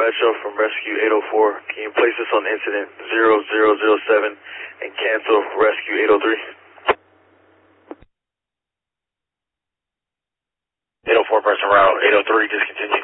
Metro from Rescue 804. Can you place this on incident 0007 and cancel Rescue 803? 804, press route 803, discontinue.